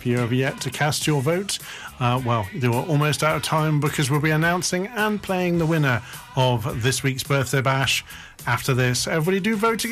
you have yet to cast your vote, well, you're almost out of time because we'll be announcing and playing the winner of this week's Birthday Bash after this. Everybody do vote again.